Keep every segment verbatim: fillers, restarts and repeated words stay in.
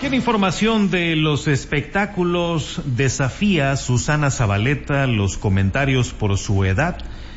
Tiene información de los espectáculos, desafía Susana Zabaleta los comentarios por su edad.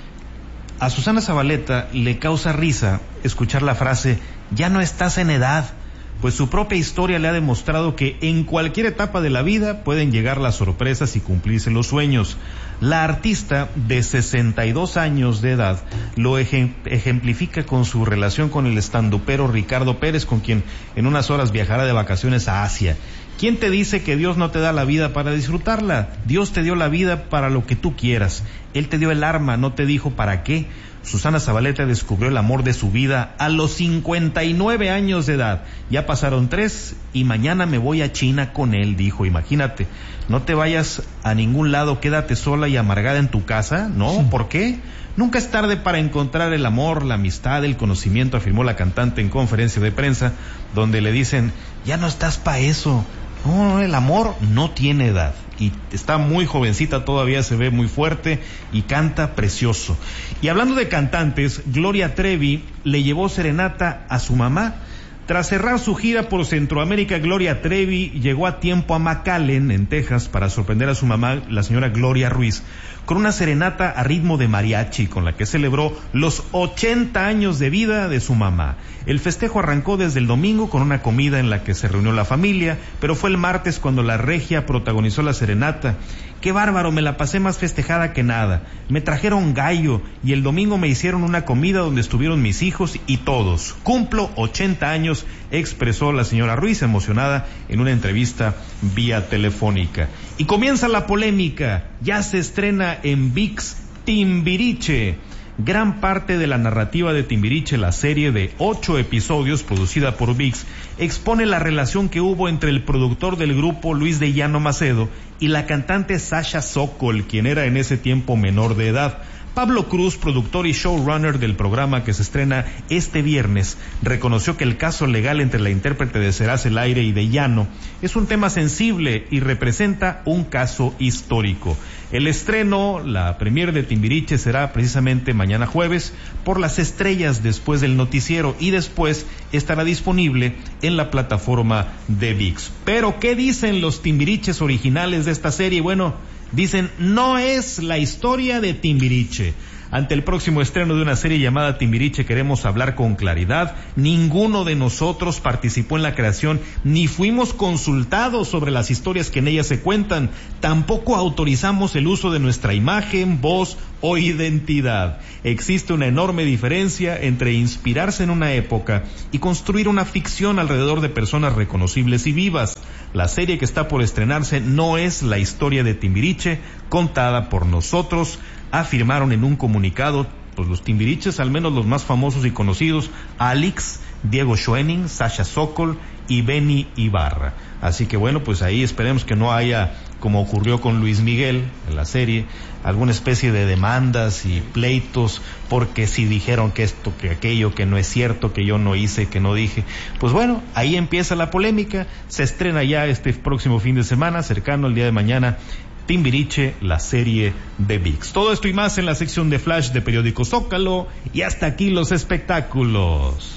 A Susana Zabaleta le causa risa escuchar la frase, ya no estás en edad, pues su propia historia le ha demostrado que en cualquier etapa de la vida pueden llegar las sorpresas y cumplirse los sueños. La artista de sesenta y dos años de edad lo ejemplifica con su relación con el estandupero Ricardo Pérez, con quien en unas horas viajará de vacaciones a Asia. ¿Quién te dice que Dios no te da la vida para disfrutarla? Dios te dio la vida para lo que tú quieras. Él te dio el arma, no te dijo para qué. Susana Zabaleta descubrió el amor de su vida a los cincuenta y nueve años de edad. Ya pasaron tres y mañana me voy a China con él, dijo. Imagínate, no te vayas a ningún lado, quédate sola y amargada en tu casa. ¿No? Sí. ¿Por qué? Nunca es tarde para encontrar el amor, la amistad, el conocimiento, afirmó la cantante en conferencia de prensa, donde le dicen, ya no estás pa' eso. No, el amor no tiene edad y está muy jovencita todavía, se ve muy fuerte y canta precioso. Y hablando de cantantes, Gloria Trevi le llevó serenata a su mamá. Tras cerrar su gira por Centroamérica, Gloria Trevi llegó a tiempo a McAllen, en Texas, para sorprender a su mamá, la señora Gloria Ruiz, con una serenata a ritmo de mariachi, con la que celebró los ochenta años de vida de su mamá. El festejo arrancó desde el domingo con una comida en la que se reunió la familia, pero fue el martes cuando la regia protagonizó la serenata. ¡Qué bárbaro! Me la pasé más festejada que nada. Me trajeron gallo y el domingo me hicieron una comida donde estuvieron mis hijos y todos. Cumplo ochenta años, expresó la señora Ruiz, emocionada en una entrevista vía telefónica. Y comienza la polémica. Ya se estrena en ViX Timbiriche. Gran parte de la narrativa de Timbiriche, la serie de ocho episodios producida por ViX, expone la relación que hubo entre el productor del grupo, Luis de Llano Macedo, y la cantante Sasha Sokol, quien era en ese tiempo menor de edad. Pablo Cruz, productor y showrunner del programa que se estrena este viernes, reconoció que el caso legal entre la intérprete de Serás el Aire y de Llano es un tema sensible y representa un caso histórico. El estreno, la premier de Timbiriche, será precisamente mañana jueves por las estrellas después del noticiero y después estará disponible en la plataforma de ViX. Pero, ¿qué dicen los Timbiriches originales de esta serie? Bueno, dicen, no es la historia de Timbiriche. Ante el próximo estreno de una serie llamada Timbiriche queremos hablar con claridad. Ninguno de nosotros participó en la creación, ni fuimos consultados sobre las historias que en ella se cuentan. Tampoco autorizamos el uso de nuestra imagen, voz o identidad. Existe una enorme diferencia entre inspirarse en una época y construir una ficción alrededor de personas reconocibles y vivas. La serie que está por estrenarse no es la historia de Timbiriche contada por nosotros, afirmaron en un comunicado, pues los Timbiriches, al menos los más famosos y conocidos, Alex, Diego Schoening, Sasha Sokol y Benny Ibarra. Así que bueno, pues ahí esperemos que no haya, como ocurrió con Luis Miguel en la serie, alguna especie de demandas y pleitos, porque si dijeron que esto, que aquello, que no es cierto, que yo no hice, que no dije. Pues bueno, ahí empieza la polémica. Se estrena ya este próximo fin de semana, cercano al día de mañana, Timbiriche, la serie de ViX. Todo esto y más en la sección de Flash de Periódico Zócalo, y hasta aquí los espectáculos.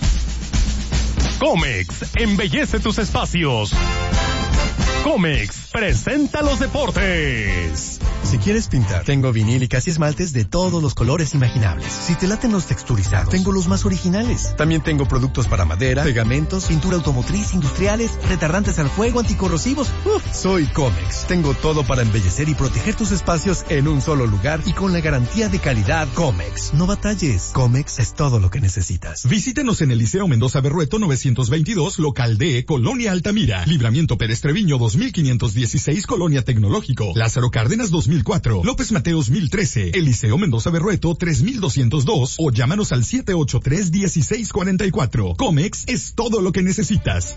Comex embellece tus espacios. Comex presenta los deportes. Si quieres pintar, tengo vinílicas y esmaltes de todos los colores imaginables. Si te laten los texturizados, tengo los más originales. También tengo productos para madera, pegamentos, pintura automotriz, industriales, retardantes al fuego, anticorrosivos. Uf, soy Comex. Tengo todo para embellecer y proteger tus espacios en un solo lugar y con la garantía de calidad Comex. No batalles. Comex es todo lo que necesitas. Visítenos en el Liceo Mendoza Berrueto novecientos veintidós, local D, Colonia Altamira. Libramiento Pérez Treviño dos mil quinientos dieciséis, Colonia Tecnológico. Lázaro Cárdenas dos mil cuatro, López Mateos mil trece, Eliseo Mendoza Berrueto tres mil doscientos dos o llámanos al siete ocho tres, uno seis cuatro cuatro. Comex es todo lo que necesitas.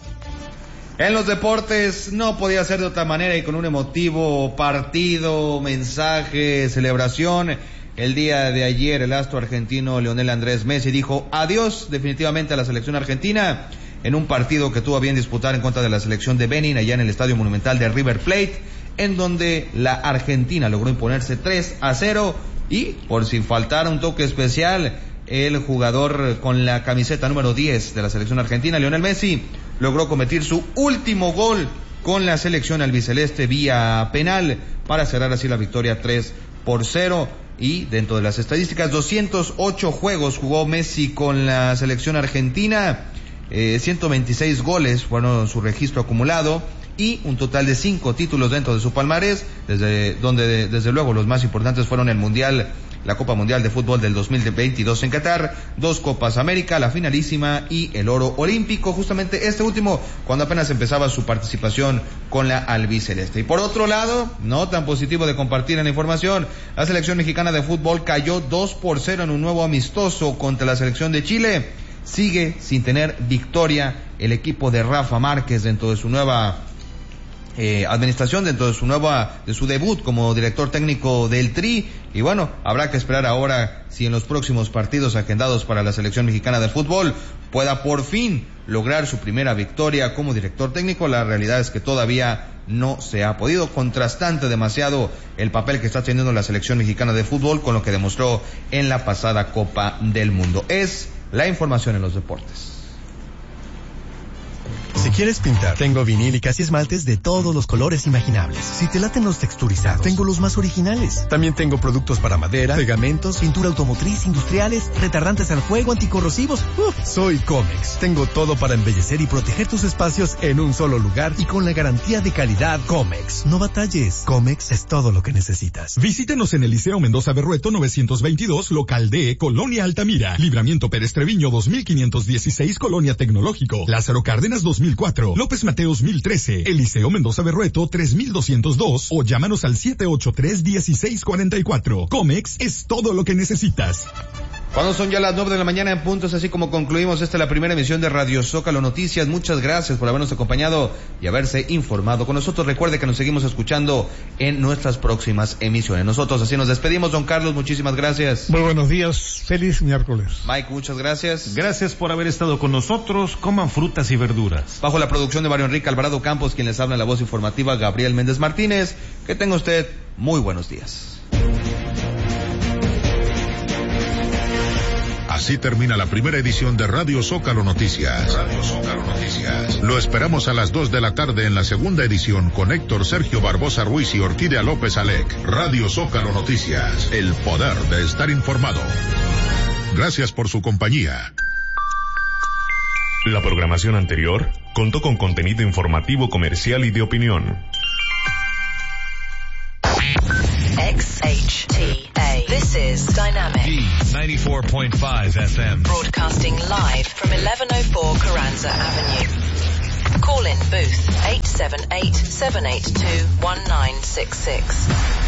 En los deportes no podía ser de otra manera y con un emotivo partido, mensaje, celebración. El día de ayer el astro argentino Lionel Andrés Messi dijo adiós definitivamente a la selección argentina en un partido que tuvo a bien disputar en contra de la selección de Benin allá en el Estadio Monumental de River Plate, en donde la Argentina logró imponerse tres a cero y, por si faltara un toque especial, el jugador con la camiseta número diez de la selección argentina, Lionel Messi, logró cometer su último gol con la selección albiceleste vía penal para cerrar así la victoria tres por cero. Y dentro de las estadísticas, doscientos ocho juegos jugó Messi con la selección argentina, eh, ciento veintiséis goles fueron su registro acumulado y un total de cinco títulos dentro de su palmarés, desde donde desde luego los más importantes fueron el Mundial, la Copa Mundial de Fútbol del dos mil veintidós en Qatar, dos Copas América, la finalísima y el oro olímpico, justamente este último cuando apenas empezaba su participación con la albiceleste. Y por otro lado, no tan positivo de compartir en la información, la selección mexicana de fútbol cayó dos por cero en un nuevo amistoso contra la selección de Chile. Sigue sin tener victoria el equipo de Rafa Márquez dentro de su nueva Eh, administración, dentro de su nueva, de su debut como director técnico del Tri, y bueno, habrá que esperar ahora si en los próximos partidos agendados para la selección mexicana de fútbol pueda por fin lograr su primera victoria como director técnico. La realidad es que todavía no se ha podido, contrastante demasiado el papel que está teniendo la selección mexicana de fútbol con lo que demostró en la pasada Copa del Mundo. Es la información en los deportes. Si quieres pintar, tengo vinílicas y esmaltes de todos los colores imaginables. Si te laten los texturizados, tengo los más originales. También tengo productos para madera, pegamentos, pintura automotriz, industriales, retardantes al fuego, anticorrosivos. Uf, soy Comex. Tengo todo para embellecer y proteger tus espacios en un solo lugar y con la garantía de calidad Comex. No batalles. Comex es todo lo que necesitas. Visítenos en el Liceo Mendoza Berrueto novecientos veintidós, local D, Colonia Altamira. Libramiento Pérez Treviño dos mil quinientos dieciséis, Colonia Tecnológico. Lázaro Cárdenas dos mil cuatro, López Mateos mil trece, Eliseo Mendoza Berrueto tres mil doscientos dos o llámanos al siete ocho tres, uno seis cuatro cuatro. Comex es todo lo que necesitas. Cuando son ya las nueve de la mañana en puntos, así como concluimos esta la primera emisión de Radio Zócalo Noticias. Muchas gracias por habernos acompañado y haberse informado con nosotros. Recuerde que nos seguimos escuchando en nuestras próximas emisiones. Nosotros así nos despedimos. Don Carlos, muchísimas gracias. Muy buenos días, feliz miércoles. Mike, muchas gracias. Gracias por haber estado con nosotros. Coman frutas y verduras. Bajo la producción de Mario Enrique Alvarado Campos, quien les habla en la voz informativa, Gabriel Méndez Martínez. Que tenga usted muy buenos días. Así termina la primera edición de Radio Zócalo Noticias. Radio Zócalo Noticias. Lo esperamos a las dos de la tarde en la segunda edición con Héctor Sergio Barbosa Ruiz y Orquídea López Alec. Radio Zócalo Noticias. El poder de estar informado. Gracias por su compañía. La programación anterior contó con contenido informativo, comercial y de opinión. X H T A. This is Dynamic. D ninety-four point five F M. Broadcasting live from eleven oh four Carranza Avenue. Call in booth eight seven eight, seven eight two, one nine six six.